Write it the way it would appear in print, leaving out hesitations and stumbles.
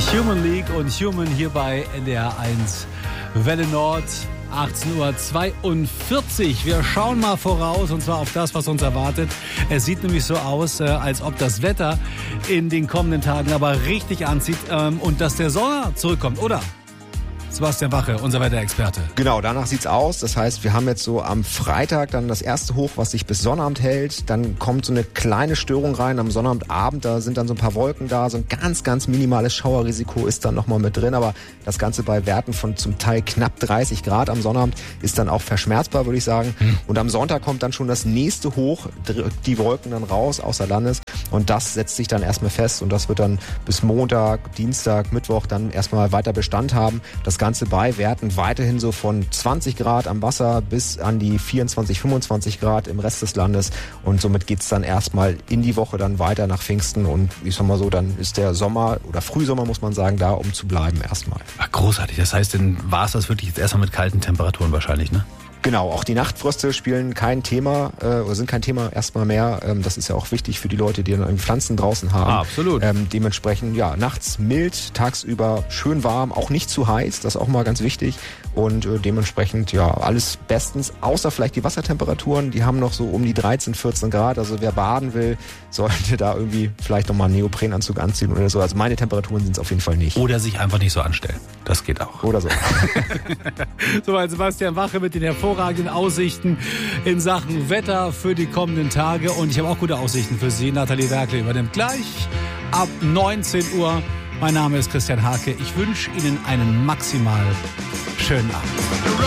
Human League und Human hier bei NDR 1 Welle Nord. 18:42 Uhr. Wir schauen mal voraus und zwar auf das, was uns erwartet. Es sieht nämlich so aus, als ob das Wetter in den kommenden Tagen aber richtig anzieht und dass der Sommer zurückkommt, oder? Sebastian Wache, unser Wetterexperte. Genau, danach sieht's aus. Das heißt, wir haben jetzt so am Freitag dann das erste Hoch, was sich bis Sonnabend hält. Dann kommt so eine kleine Störung rein am Sonnabendabend. Da sind dann so ein paar Wolken da. So ein ganz, ganz minimales Schauerrisiko ist dann nochmal mit drin. Aber das Ganze bei Werten von zum Teil knapp 30 Grad am Sonnabend ist dann auch verschmerzbar, würde ich sagen. Und am Sonntag kommt dann schon das nächste Hoch, die Wolken dann raus außer Landes. Und das setzt sich dann erstmal fest. Und das wird dann bis Montag, Dienstag, Mittwoch dann erstmal weiter Bestand haben. Das Ganze bei Werten weiterhin so von 20 Grad am Wasser bis an die 24, 25 Grad im Rest des Landes. Und somit geht's dann erstmal in die Woche dann weiter nach Pfingsten. Und ich sag mal so, dann ist der Sommer oder Frühsommer, muss man sagen, da, um zu bleiben erstmal. Ach, großartig. Das heißt, dann war es das wirklich jetzt erstmal mit kalten Temperaturen wahrscheinlich, ne? Genau, auch die Nachtfröste spielen kein Thema oder sind kein Thema erstmal mehr. Das ist ja auch wichtig für die Leute, die dann Pflanzen draußen haben. Absolut. Dementsprechend, ja, nachts mild, tagsüber schön warm, auch nicht zu heiß, das ist auch mal ganz wichtig. Und dementsprechend, ja, alles bestens, außer vielleicht die Wassertemperaturen, die haben noch so um die 13, 14 Grad. Also wer baden will, sollte da irgendwie vielleicht nochmal einen Neoprenanzug anziehen oder so. Also meine Temperaturen sind es auf jeden Fall nicht. Oder sich einfach nicht so anstellen. Das geht auch. Oder so. Soweit Sebastian Wache mit den hervorragenden Aussichten in Sachen Wetter für die kommenden Tage. Und ich habe auch gute Aussichten für Sie. Nathalie Werkle übernimmt gleich ab 19 Uhr. Mein Name ist Christian Hake. Ich wünsche Ihnen einen maximal schönen Abend.